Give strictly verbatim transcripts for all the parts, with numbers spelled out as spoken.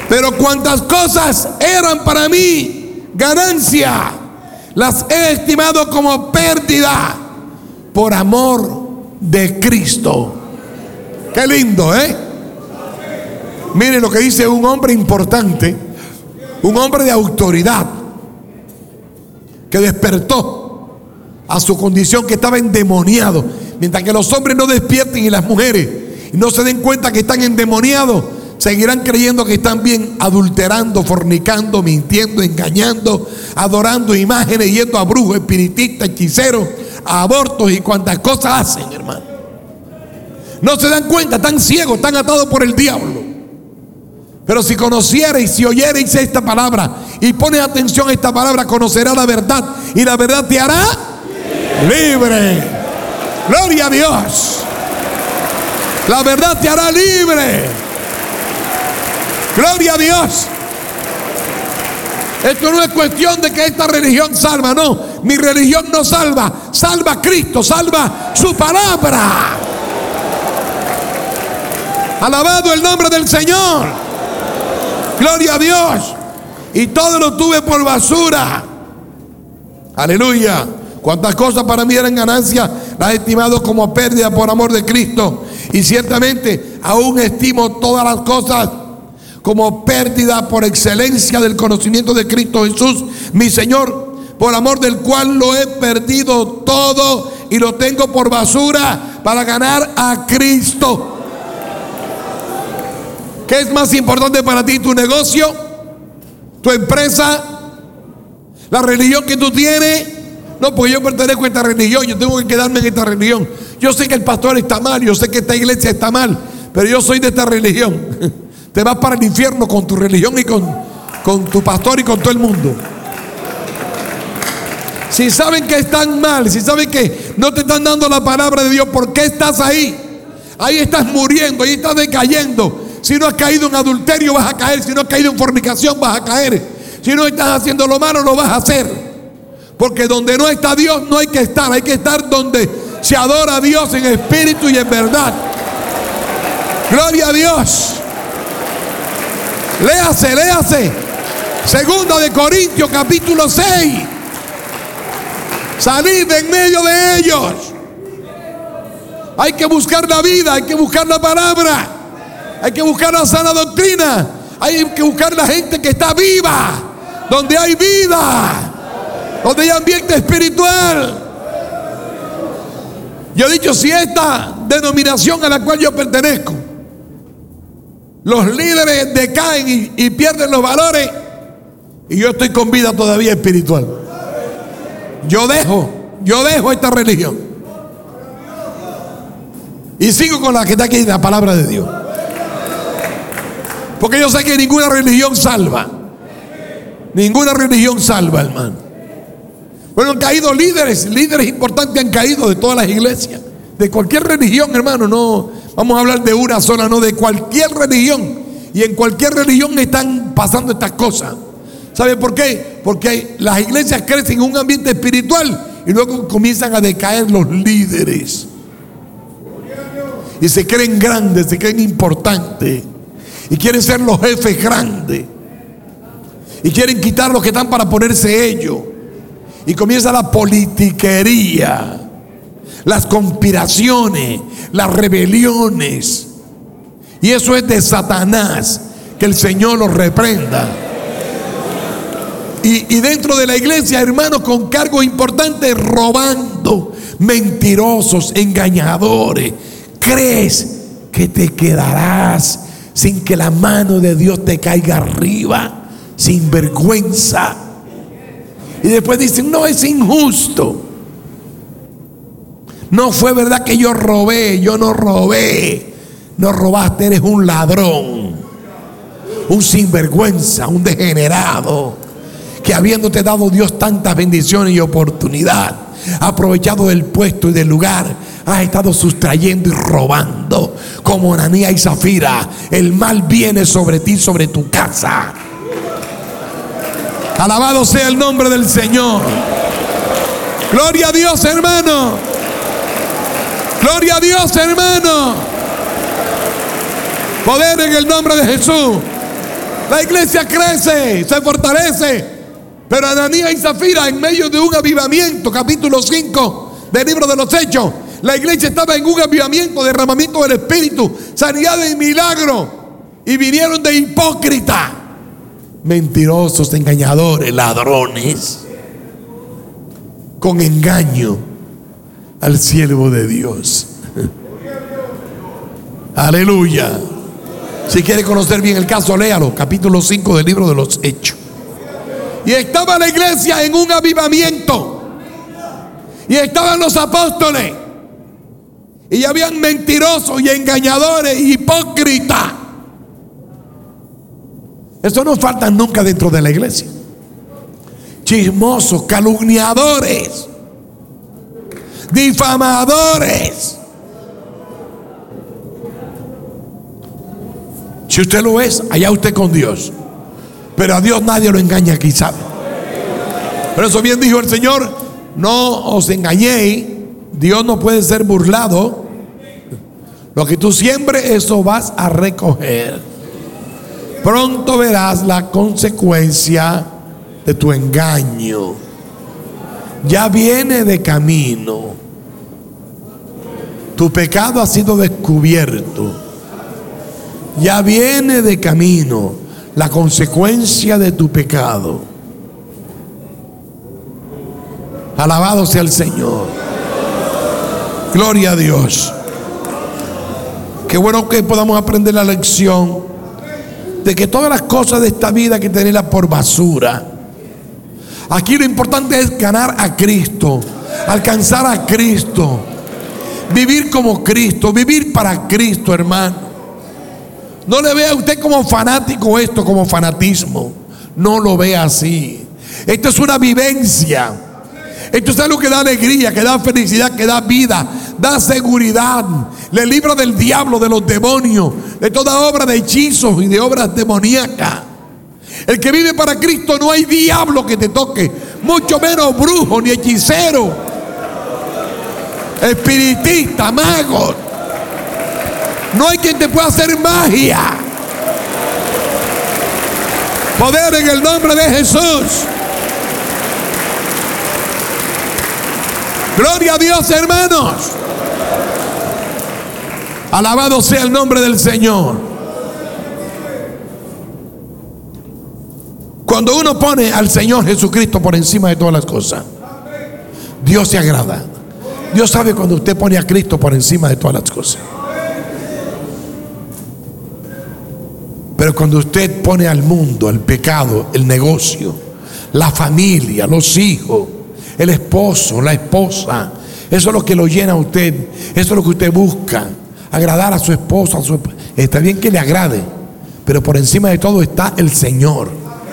Pero cuantas cosas eran para mí ganancia, las he estimado como pérdida por amor de Cristo. Qué lindo, ¿eh? Miren lo que dice un hombre importante, un hombre de autoridad, que despertó a su condición, que estaba endemoniado. Mientras que los hombres no despierten y las mujeres no se den cuenta que están endemoniados, seguirán creyendo que están bien, adulterando, fornicando, mintiendo, engañando, adorando imágenes, yendo a brujos, espiritistas, hechiceros, a abortos y cuantas cosas hacen, hermano. No se dan cuenta, están ciegos, están atados por el diablo. Pero si conocierais, si oyereis esta palabra y pones atención a esta palabra, conocerás la verdad y la verdad te hará libre. Gloria a Dios. La verdad te hará libre. Gloria a Dios. Esto no es cuestión de que esta religión salva, no. Mi religión no salva, salva a Cristo, salva su palabra. Alabado el nombre del Señor. Gloria a Dios. Y todo lo tuve por basura. Aleluya. Cuantas cosas para mí eran ganancia, las he estimado como pérdida por amor de Cristo. Y ciertamente aún estimo todas las cosas como pérdida por excelencia del conocimiento de Cristo Jesús, mi Señor, por amor del cual lo he perdido todo y lo tengo por basura para ganar a Cristo. ¿Qué es más importante para ti? ¿Tu negocio? ¿Tu empresa? ¿La religión que tú tienes? No, porque yo pertenezco a esta religión, yo tengo que quedarme en esta religión. Yo sé que el pastor está mal, yo sé que esta iglesia está mal, pero yo soy de esta religión. Te vas para el infierno con tu religión y con, con tu pastor y con todo el mundo. Si saben que están mal, si saben que no te están dando la palabra de Dios, ¿por qué estás ahí? Ahí estás muriendo, ahí estás decayendo. Si no has caído en adulterio vas a caer, si no has caído en fornicación vas a caer, si no estás haciendo lo malo lo vas a hacer. Porque donde no está Dios no hay que estar, hay que estar donde se adora a Dios en espíritu y en verdad. Gloria a Dios. Léase, léase. Segunda de Corintios capítulo seis. Salid de en medio de ellos. Hay que buscar la vida, hay que buscar la palabra, hay que buscar la sana doctrina, hay que buscar la gente que está viva, donde hay vida, donde hay ambiente espiritual. Yo he dicho, si esta denominación a la cual yo pertenezco, los líderes decaen y, y pierden los valores, y yo estoy con vida todavía espiritual, yo dejo, yo dejo esta religión y sigo con la que está aquí, la palabra de Dios. Porque yo sé que ninguna religión salva. Ninguna religión salva, hermano. Bueno, han caído líderes, líderes importantes han caído de todas las iglesias, de cualquier religión, hermano. No vamos a hablar de una sola, no, de cualquier religión. Y en cualquier religión están pasando estas cosas. ¿Sabe por qué? Porque las iglesias crecen en un ambiente espiritual y luego comienzan a decaer los líderes. Y se creen grandes, se creen importantes. Y quieren ser los jefes grandes. Y quieren quitar los que están para ponerse ellos. Y comienza la politiquería, las conspiraciones, las rebeliones. Y eso es de Satanás. Que el Señor los reprenda. Y, y dentro de la iglesia, hermanos, con cargos importantes, robando, mentirosos, engañadores. ¿Crees que te quedarás sin que la mano de Dios te caiga arriba? Sin vergüenza. Y después dicen, no, es injusto. No fue verdad que yo robé, yo no robé. No robaste, eres un ladrón, un sinvergüenza, un degenerado, que habiéndote dado Dios tantas bendiciones y oportunidad, aprovechado del puesto y del lugar, has estado sustrayendo y robando. Como Ananías y Zafira, el mal viene sobre ti, sobre tu casa. Alabado sea el nombre del Señor. Gloria a Dios, hermano. Gloria a Dios, hermano. Poder en el nombre de Jesús. La iglesia crece, se fortalece. Pero Ananías y Zafira, en medio de un avivamiento, capítulo cinco del libro de los Hechos, la iglesia estaba en un avivamiento, derramamiento del Espíritu, sanidad y milagro. Y vinieron de hipócritas, mentirosos, engañadores, ladrones, con engaño al siervo de Dios. Aleluya. Si quiere conocer bien el caso, léalo, capítulo cinco del libro de los Hechos. Y estaba la iglesia en un avivamiento, y estaban los apóstoles, y habían mentirosos y engañadores y hipócritas. Eso no falta nunca dentro de la iglesia. Chismosos, calumniadores, difamadores. Si usted lo es, allá usted con Dios. Pero a Dios nadie lo engaña aquí, ¿sabe? Por eso bien dijo el Señor: no os engañéis, Dios no puede ser burlado. Lo que tú siembres, eso vas a recoger. Pronto verás la consecuencia de tu engaño. Ya viene de camino. Tu pecado ha sido descubierto. Ya viene de camino la consecuencia de tu pecado. Alabado sea el Señor. Gloria a Dios. Qué bueno que podamos aprender la lección de que todas las cosas de esta vida hay que tenerlas por basura. Aquí lo importante es ganar a Cristo, alcanzar a Cristo, vivir como Cristo, vivir para Cristo, hermano. No le vea a usted como fanático esto, como fanatismo. No lo vea así. Esto es una vivencia. Esto es algo que da alegría, que da felicidad, que da vida, da seguridad. Le libra del diablo, de los demonios, de toda obra de hechizos y de obras demoníacas. El que vive para Cristo, no hay diablo que te toque, mucho menos brujo ni hechicero, espiritista, mago. No hay quien te pueda hacer magia. Poder en el nombre de Jesús. Gloria a Dios, hermanos. Alabado sea el nombre del Señor. Cuando uno pone al Señor Jesucristo por encima de todas las cosas, Dios se agrada. Dios sabe cuando usted pone a Cristo por encima de todas las cosas. Pero cuando usted pone al mundo, al pecado, el negocio, la familia, los hijos, el esposo, la esposa, eso es lo que lo llena a usted. Eso es lo que usted busca, agradar a su esposo, a su esposa. Está bien que le agrade, pero por encima de todo está el Señor.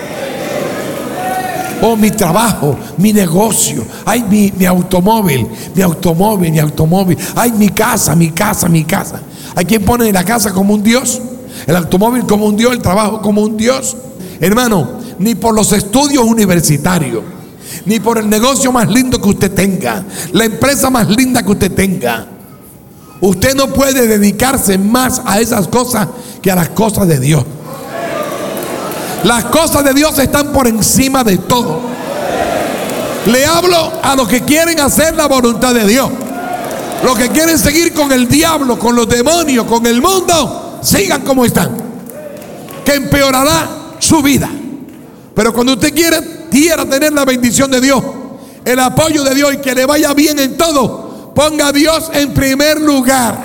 Oh, mi trabajo, mi negocio, ay, mi, mi automóvil, mi automóvil, mi automóvil, ay, mi casa, mi casa, mi casa. Hay quien pone la casa como un Dios, el automóvil como un Dios, el trabajo como un Dios. Hermano, ni por los estudios universitarios, ni por el negocio más lindo que usted tenga, la empresa más linda que usted tenga, usted no puede dedicarse más a esas cosas que a las cosas de Dios. Las cosas de Dios están por encima de todo. Le hablo a los que quieren hacer la voluntad de Dios. Los que quieren seguir con el diablo, con los demonios, con el mundo, sigan como están, que empeorará su vida. Pero cuando usted quiera, quiera tener la bendición de Dios, el apoyo de Dios y que le vaya bien en todo, ponga a Dios en primer lugar.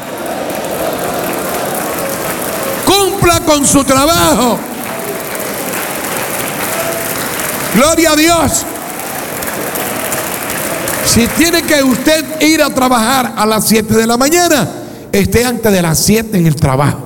Cumpla con su trabajo. Gloria a Dios. Si tiene que usted ir a trabajar a las siete de la mañana, esté antes de las siete en el trabajo.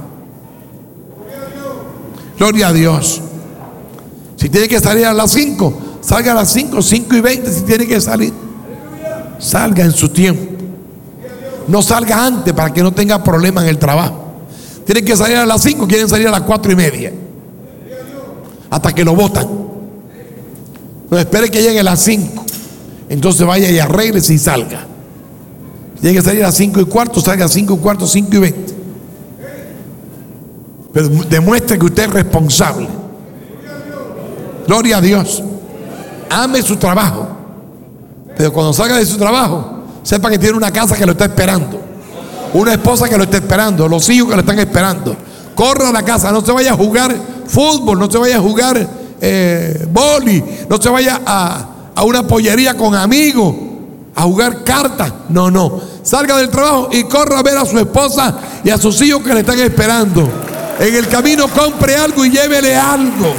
Gloria a Dios. Si tiene que salir a las cinco, salga a las cinco, cinco y veinte. Si tiene que salir, salga en su tiempo. No salga antes para que no tenga problema en el trabajo. Tienen que salir a las cinco, quieren salir a las cuatro y media, hasta que lo botan. No espere que llegue a las cinco, entonces vaya y arréglese y salga. Si tiene que salir a las cinco y cuarto, salga a cinco y cuarto, cinco y veinte. pero demuestre que usted es responsable. Gloria a Dios. Ame su trabajo, pero cuando salga de su trabajo, sepa que tiene una casa que lo está esperando, una esposa que lo está esperando, los hijos que lo están esperando. Corra a la casa, no se vaya a jugar fútbol, no se vaya a jugar eh, boli, no se vaya a, a una pollería con amigos a jugar cartas. No, no, salga del trabajo y corra a ver a su esposa y a sus hijos que le están esperando. En el camino compre algo y llévele algo.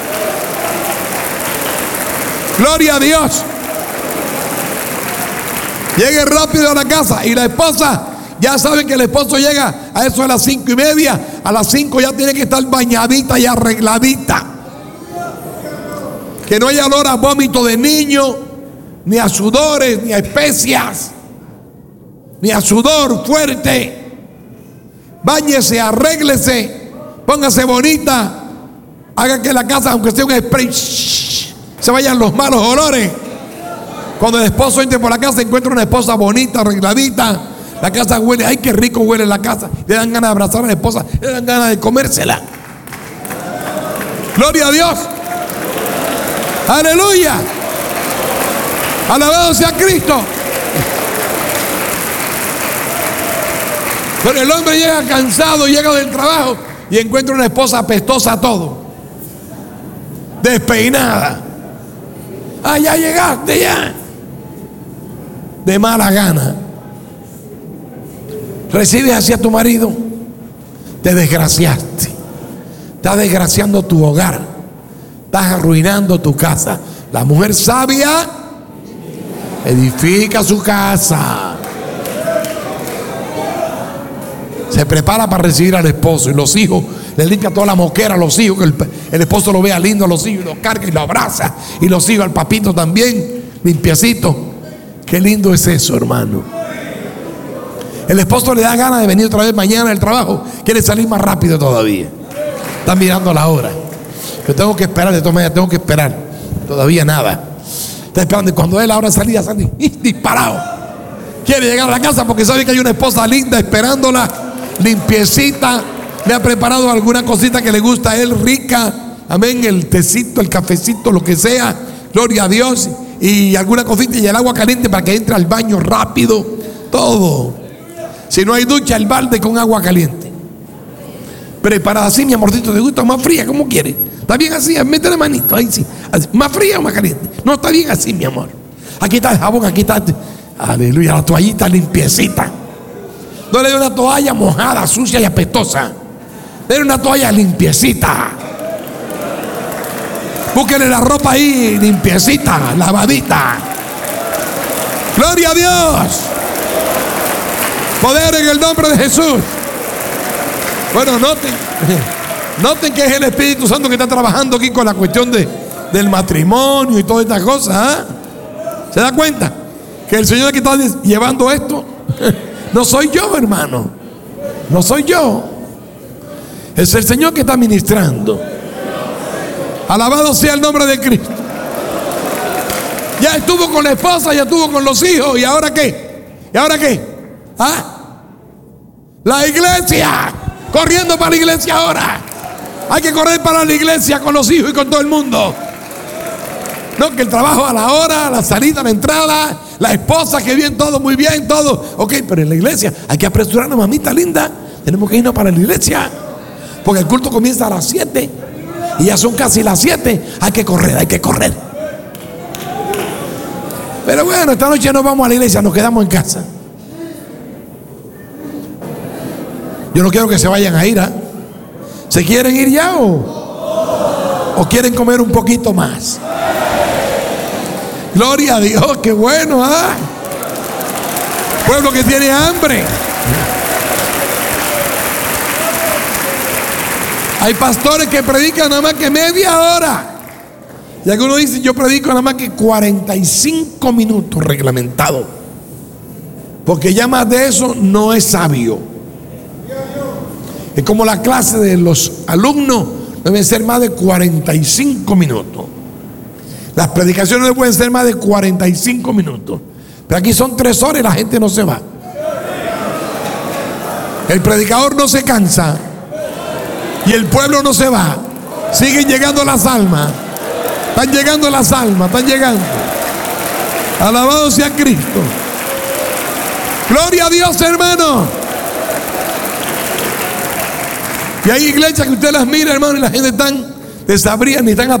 Gloria a Dios. Llegue rápido a la casa. Y la esposa, ya saben que el esposo llega a eso a las cinco y media. A las cinco ya tiene que estar bañadita y arregladita. Que no haya olor a vómito de niño, ni a sudores, ni a especias, ni a sudor fuerte. Báñese, arréglese, póngase bonita. Haga que la casa, aunque sea un spray, se vayan los malos olores. Cuando el esposo entre por la casa, encuentra una esposa bonita, arregladita. La casa huele, ay, qué rico huele la casa. Le dan ganas de abrazar a la esposa, le dan ganas de comérsela. Gloria a Dios. Aleluya. Alabado sea Cristo. Pero el hombre llega cansado, llega del trabajo y encuentra una esposa apestosa todo, despeinada. Ah, ya llegaste ya. De mala gana. Recibes así a tu marido, te desgraciaste. Estás desgraciando tu hogar, estás arruinando tu casa. La mujer sabia edifica su casa, se prepara para recibir al esposo, y los hijos le limpia toda la moquera a los hijos, que el, el esposo lo vea lindo a los hijos, y los carga y lo abraza, y los hijos al papito también limpiecito. Qué lindo es eso, hermano. El esposo le da ganas de venir otra vez mañana del trabajo, quiere salir más rápido todavía. Está mirando la hora. Yo tengo que esperar, de todas maneras tengo que esperar. Todavía nada. Está esperando, y cuando es la hora de salir, ya sale disparado. Quiere llegar a la casa porque sabe que hay una esposa linda esperándola, limpiecita. Le ha preparado alguna cosita que le gusta a él, rica. Amén, el tecito, el cafecito, lo que sea. Gloria a Dios. Y alguna cosita y el agua caliente para que entre al baño rápido. Todo. Si no hay ducha, el balde con agua caliente. Preparada así, mi amorcito, ¿te gusta más fría? ¿Cómo quiere? ¿Está bien así? Mete la manito, ahí sí. Así. ¿Más fría o más caliente? No, está bien así, mi amor. Aquí está el jabón, aquí está. Aleluya, la toallita limpiecita. No le dé una toalla mojada, sucia y apestosa. Dele una toalla limpiecita. Búsquele la ropa ahí limpiecita, lavadita. Gloria a Dios. Poder en el nombre de Jesús. Bueno, noten, noten que es el Espíritu Santo que está trabajando aquí con la cuestión de, del matrimonio y todas estas cosas. ¿eh? ¿Se da cuenta? Que el Señor que está llevando esto no soy yo, hermano. No soy yo. Es el Señor que está ministrando. Alabado sea el nombre de Cristo. Ya estuvo con la esposa, ya estuvo con los hijos. ¿Y ahora qué? ¿Y ahora qué? ¿Ah? La iglesia. Corriendo para la iglesia ahora. Hay que correr para la iglesia con los hijos y con todo el mundo. No, que el trabajo a la hora, la salida, la entrada, la esposa, que bien todo, muy bien todo. Ok, pero en la iglesia hay que apresurarnos, mamita linda. Tenemos que irnos para la iglesia. Porque el culto comienza a las siete. Y ya son casi las siete. Hay que correr, hay que correr. Pero bueno, esta noche no vamos a la iglesia, nos quedamos en casa. Yo no quiero que se vayan a ir. ¿eh? ¿Se quieren ir ya o, o quieren comer un poquito más? Gloria a Dios, qué bueno. ¿eh? Pueblo que tiene hambre. Hay pastores que predican nada más que media hora. Y algunos dicen, yo predico nada más que cuarenta y cinco minutos reglamentado. Porque ya más de eso no es sabio. Es como la clase de los alumnos, deben ser más de cuarenta y cinco minutos. Las predicaciones no pueden ser más de cuarenta y cinco minutos. Pero aquí son tres horas y la gente no se va. El predicador no se cansa. Y el pueblo no se va. Siguen llegando las almas. Están llegando las almas, están llegando. Alabado sea Cristo. Gloria a Dios, hermano. Y hay iglesias que usted las mira, hermano, y la gente tan desabrida, ni tan